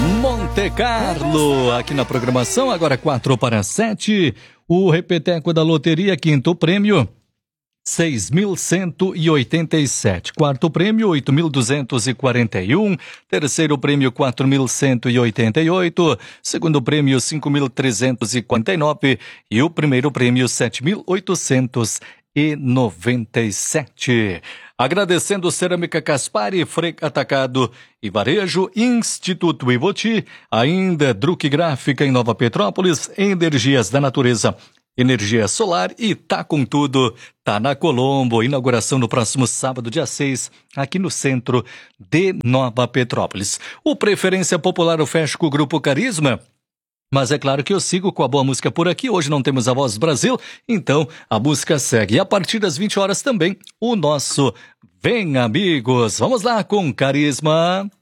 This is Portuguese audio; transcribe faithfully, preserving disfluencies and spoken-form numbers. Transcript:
Monte Carlo, aqui na programação, agora quatro para sete. O repeteco da loteria, quinto prêmio, seis mil cento e oitenta e sete. Quarto prêmio, oito mil duzentos e quarenta e um. Terceiro prêmio, quatro mil cento e oitenta e oito. Segundo prêmio, cinco mil trezentos e quarenta e nove. E o primeiro prêmio, sete mil oitocentos e noventa e sete. Agradecendo Cerâmica Caspari, Freca Atacado e Varejo, Instituto Ivoti, ainda Druck Gráfica em Nova Petrópolis, Energias da Natureza, energia solar e tá com tudo, tá na Colombo. Inauguração no próximo sábado, dia seis, aqui no centro de Nova Petrópolis. O Preferência Popular eu fecho com o Grupo Carisma. Mas é claro que eu sigo com a boa música por aqui. Hoje não temos a Voz do Brasil, então a música segue. E a partir das vinte horas também, o nosso Vem Amigos. Vamos lá com Carisma.